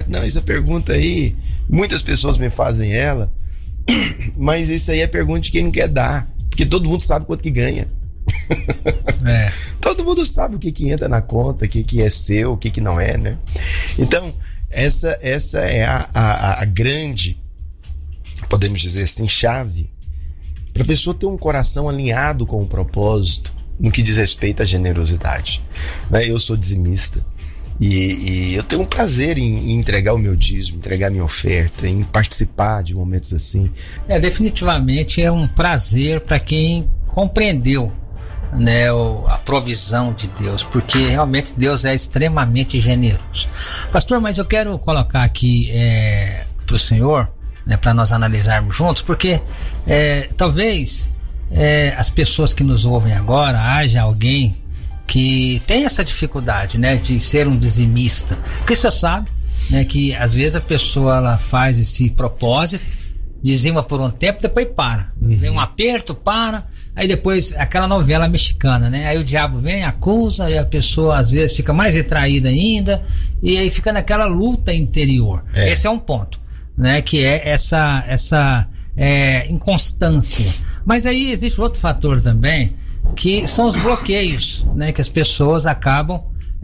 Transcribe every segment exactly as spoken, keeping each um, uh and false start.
Não, essa pergunta aí, muitas pessoas me fazem ela, mas isso aí é pergunta de quem não quer dar, porque todo mundo sabe quanto que ganha. É. Todo mundo sabe o que que entra na conta, o que que é seu, o que que não é, né? Então, essa, essa é a, a, a grande, podemos dizer assim, chave para a pessoa ter um coração alinhado com o propósito no que diz respeito à generosidade. Eu sou dizimista e, e eu tenho um prazer em, em entregar o meu dízimo, entregar a minha oferta, em participar de momentos assim. É, definitivamente é um prazer para quem compreendeu, né, a provisão de Deus, porque realmente Deus é extremamente generoso. Pastor, mas eu quero colocar aqui é, para o senhor, né, para nós analisarmos juntos, porque é, talvez é, as pessoas que nos ouvem agora, haja alguém que tem essa dificuldade, né, de ser um dizimista, porque você sabe, né, que às vezes a pessoa ela faz esse propósito, dizima por um tempo, depois para, uhum. Vem um aperto, para, aí depois aquela novela mexicana, né, aí o diabo vem, acusa, e a pessoa às vezes fica mais retraída ainda, e aí fica naquela luta interior. É. Esse é um ponto, né, que é essa, essa é, inconstância. Mas aí existe outro fator também, que são os bloqueios, né, que as pessoas acabam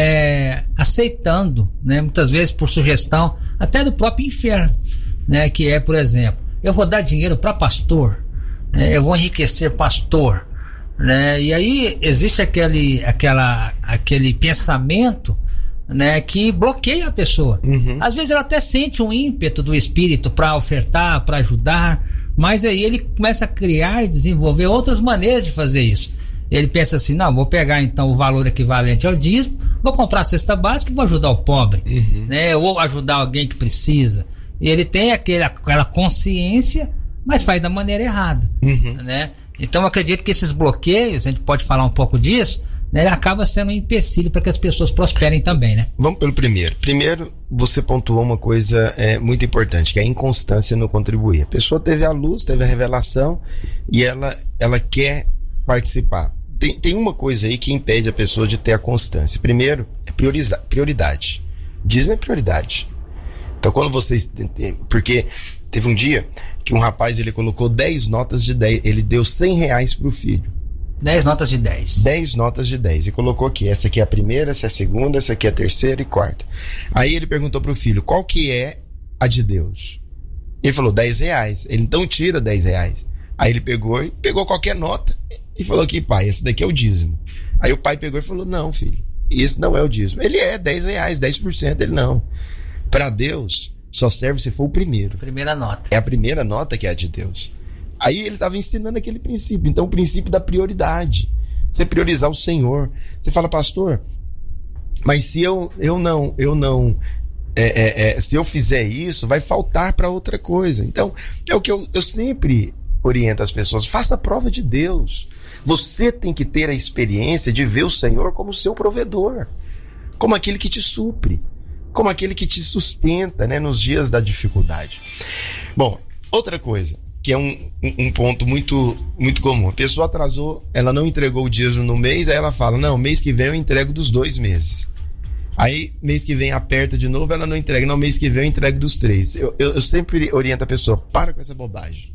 é, aceitando, né, muitas vezes por sugestão até do próprio inferno, né, que é, por exemplo, eu vou dar dinheiro para pastor, né, eu vou enriquecer pastor, né, e aí existe aquele, aquela, aquele pensamento, né, que bloqueia a pessoa. Uhum. Às vezes ela até sente um ímpeto do espírito para ofertar, para ajudar, mas aí ele começa a criar e desenvolver outras maneiras de fazer isso. Ele pensa assim, não, vou pegar então o valor equivalente ao dízimo, vou comprar a cesta básica e vou ajudar o pobre, uhum. né, ou ajudar alguém que precisa. E ele tem aquele, aquela consciência, mas faz da maneira errada, uhum. né? Então eu acredito que esses bloqueios, a gente pode falar um pouco disso, né, ele acaba sendo um empecilho para que as pessoas prosperem também, né? Vamos pelo primeiro. Primeiro, você pontuou uma coisa é, muito importante, que é a inconstância no contribuir. A pessoa teve a luz, teve a revelação e ela, ela quer participar. Tem, tem uma coisa aí que impede a pessoa de ter a constância. Primeiro, é priorizar, prioridade. Dízimo é prioridade. Então quando vocês... Porque teve um dia que um rapaz, ele colocou dez notas de dez, ele deu cem reais pro filho. dez notas de dez. dez notas de dez. E colocou aqui, essa aqui é a primeira, essa é a segunda, essa aqui é a terceira e quarta. Aí ele perguntou pro filho, qual que é a de Deus? Ele falou, dez reais. Ele então tira dez reais. Aí ele pegou e pegou qualquer nota e falou aqui, pai, esse daqui é o dízimo. Aí o pai pegou e falou, não, filho, esse não é o dízimo. Ele é dez reais, dez por cento, ele não. Para Deus, só serve se for o primeiro. Primeira nota. É a primeira nota que é a de Deus. Aí ele estava ensinando aquele princípio. Então o princípio da prioridade. Você priorizar o Senhor. Você fala, pastor, mas se eu, eu não, eu não é, é, é, se eu fizer isso, vai faltar para outra coisa. Então é o que eu, eu sempre oriento as pessoas. Faça a prova de Deus. Você tem que ter a experiência de ver o Senhor como seu provedor, como aquele que te supre, como aquele que te sustenta, né, nos dias da dificuldade. Bom, outra coisa que é um, um ponto muito, muito comum. A pessoa atrasou, ela não entregou o dízimo no mês, aí ela fala, não, mês que vem eu entrego dos dois meses. Aí, mês que vem aperta de novo, ela não entrega. Não, mês que vem eu entrego dos três. Eu, eu, eu sempre oriento a pessoa, para com essa bobagem.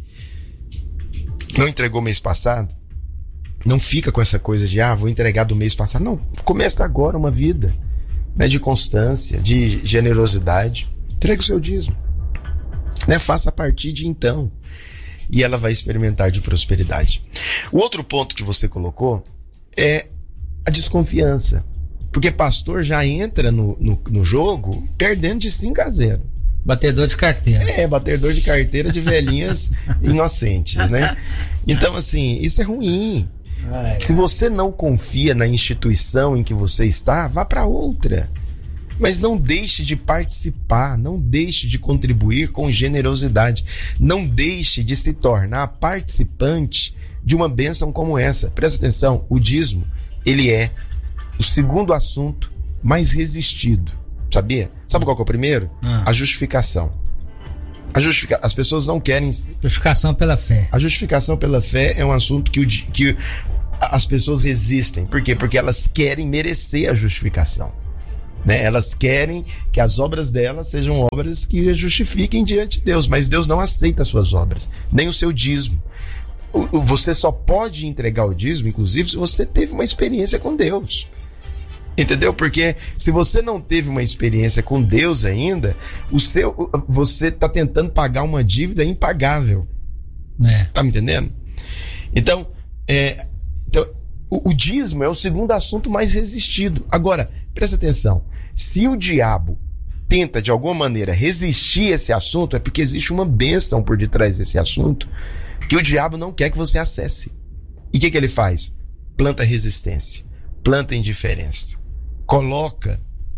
Não entregou mês passado? Não fica com essa coisa de, ah, vou entregar do mês passado. Não, começa agora uma vida, né, de constância, de generosidade. Entrega o seu dízimo. Né, faça a partir de então. E ela vai experimentar de prosperidade. O outro ponto que você colocou é a desconfiança. Porque pastor já entra no, no, no jogo perdendo de cinco a zero. Batedor de carteira. É, batedor de carteira de velhinhas inocentes, né? Então, assim, isso é ruim. Ai, Se você não confia na instituição em que você está, vá para outra. Mas não deixe de participar, não deixe de contribuir com generosidade, não deixe de se tornar participante de uma bênção como essa. Presta atenção, o dízimo, ele é o segundo assunto mais resistido, sabia? Sabe qual que é o primeiro? Ah. A justificação. A justifica... As pessoas não querem... Justificação pela fé. A justificação pela fé é um assunto que, o... que as pessoas resistem. Por quê? Porque elas querem merecer a justificação. Né? Elas querem que as obras delas sejam obras que a justifiquem diante de Deus, mas Deus não aceita as suas obras, nem o seu dízimo. O, o, você só pode entregar o dízimo, inclusive, se você teve uma experiência com Deus. Entendeu? Porque se você não teve uma experiência com Deus ainda, o seu, você está tentando pagar uma dívida impagável. É. Tá me entendendo? Então, é, então o, o dízimo é o segundo assunto mais resistido. Agora, presta atenção. Se o diabo tenta, de alguma maneira, resistir a esse assunto, é porque existe uma bênção por detrás desse assunto que o diabo não quer que você acesse. E o que, que ele faz? Planta resistência, planta indiferença, coloca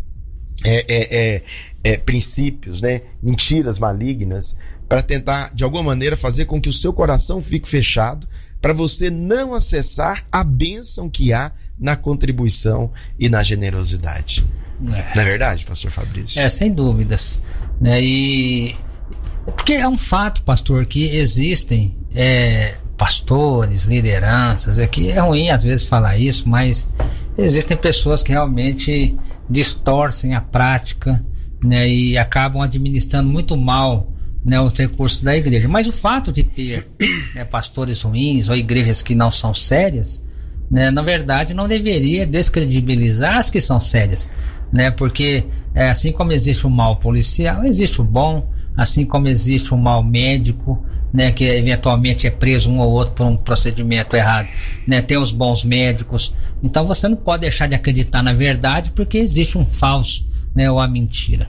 é, é, é, é, princípios, né, mentiras malignas, para tentar, de alguma maneira, fazer com que o seu coração fique fechado, para você não acessar a bênção que há na contribuição e na generosidade. É. Não é verdade, pastor Fabrício? É, sem dúvidas. Né? E porque é um fato, pastor, que existem é, pastores, lideranças, é que é ruim às vezes falar isso, mas existem pessoas que realmente distorcem a prática, né, e acabam administrando muito mal, né, os recursos da igreja. Mas o fato de ter, né, pastores ruins ou igrejas que não são sérias, né, na verdade não deveria descredibilizar as que são sérias, né, porque é, assim como existe o mal policial, existe o bom, assim como existe o mal médico, né, que eventualmente é preso um ou outro por um procedimento errado, né, tem os bons médicos. Então você não pode deixar de acreditar na verdade porque existe um falso, né, ou a mentira.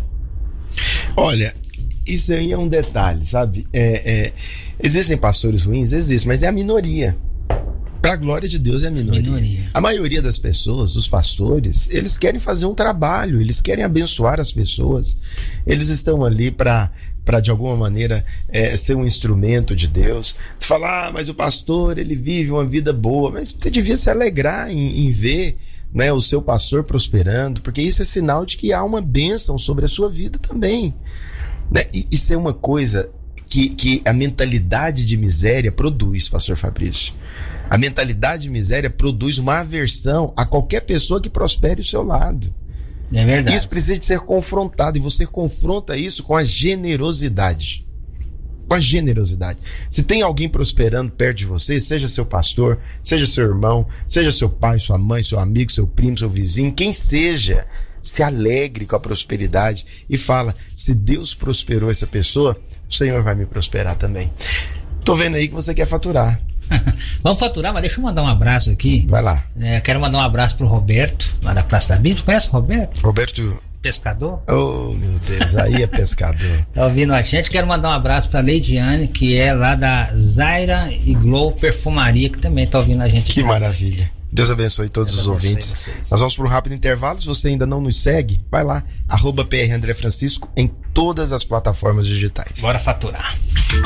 Olha, isso aí é um detalhe, sabe? É, é, existem pastores ruins? Existem, mas é a minoria. Para a glória de Deus é a minoria. minoria. A maioria das pessoas, os pastores, eles querem fazer um trabalho, eles querem abençoar as pessoas. Eles estão ali para, para de alguma maneira, é, ser um instrumento de Deus. Você fala, ah, mas o pastor, ele vive uma vida boa. Mas você devia se alegrar em, em ver, né, o seu pastor prosperando, porque isso é sinal de que há uma bênção sobre a sua vida também. Né? E isso é uma coisa que, que a mentalidade de miséria produz, pastor Fabrício. A mentalidade de miséria produz uma aversão a qualquer pessoa que prospere ao seu lado. É verdade. Isso precisa de ser confrontado, e você confronta isso com a generosidade. Com a generosidade. Se tem alguém prosperando perto de você, seja seu pastor, seja seu irmão, seja seu pai, sua mãe, seu amigo, seu primo, seu vizinho, quem seja, se alegre com a prosperidade e fala, se Deus prosperou essa pessoa, o Senhor vai me prosperar também. Tô vendo aí que você quer faturar. Vamos faturar, mas deixa eu mandar um abraço aqui. Vai lá. É, quero mandar um abraço pro Roberto, lá da Praça da Bíblia. Conhece o Roberto? Roberto... Pescador? Oh, meu Deus, aí é pescador. Tá ouvindo a gente? Quero mandar um abraço pra Leidiane, que é lá da Zaira e Glow Perfumaria, que também tá ouvindo a gente. Que maravilha. Deus abençoe todos Deus os abençoe ouvintes. Vocês. Nós vamos para um rápido intervalo. Se você ainda não nos segue, vai lá, arroba P R André Francisco em todas as plataformas digitais. Bora faturar.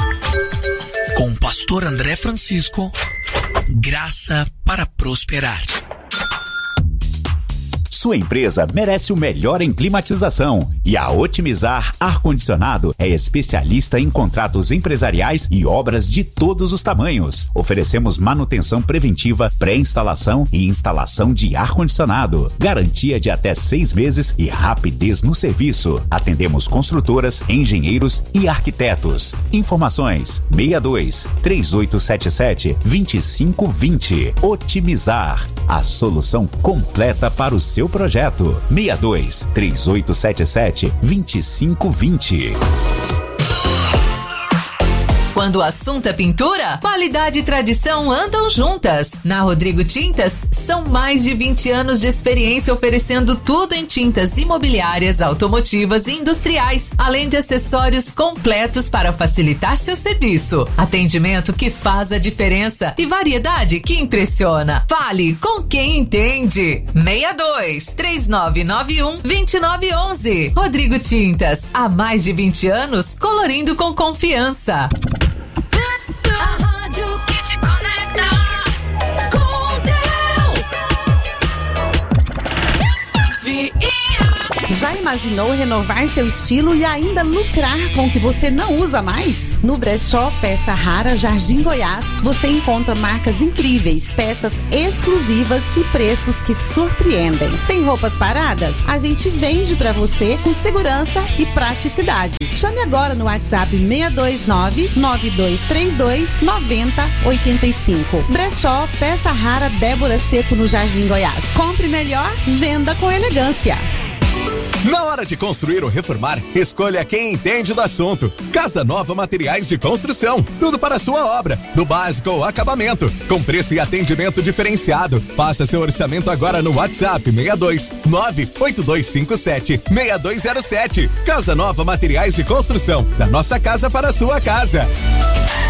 Com o pastor André Francisco, graça para prosperar. Sua empresa merece o melhor em climatização e a Otimizar Ar-Condicionado é especialista em contratos empresariais e obras de todos os tamanhos. Oferecemos manutenção preventiva, pré-instalação e instalação de ar-condicionado. Garantia de até seis meses e rapidez no serviço. Atendemos construtoras, engenheiros e arquitetos. Informações seis dois, três oito sete sete, dois cinco dois zero. Otimizar, a solução completa para o seu projeto. seis dois, três oito sete sete, dois cinco dois zero. Quando o assunto é pintura, qualidade e tradição andam juntas. Na Rodrigo Tintas, são mais de vinte anos de experiência oferecendo tudo em tintas imobiliárias, automotivas e industriais, além de acessórios completos para facilitar seu serviço. Atendimento que faz a diferença e variedade que impressiona. Fale com quem entende. seis dois, três nove nove um, dois nove um um. Rodrigo Tintas, há mais de vinte anos, colorindo com confiança. A rádio que te conecta com Deus. Via. Já imaginou renovar seu estilo e ainda lucrar com o que você não usa mais? No Brechó Peça Rara Jardim Goiás, você encontra marcas incríveis, peças exclusivas e preços que surpreendem. Tem roupas paradas? A gente vende pra você com segurança e praticidade. Chame agora no WhatsApp seis dois nove, nove dois três dois, nove zero oito cinco. Brechó Peça Rara Débora Seco no Jardim Goiás. Compre melhor, venda com elegância. Na hora de construir ou reformar, escolha quem entende do assunto. Casa Nova Materiais de Construção. Tudo para a sua obra, do básico ao acabamento, com preço e atendimento diferenciado. Faça seu orçamento agora no WhatsApp seis dois nove, oito dois cinco sete, seis dois zero sete. Casa Nova Materiais de Construção. Da nossa casa para a sua casa.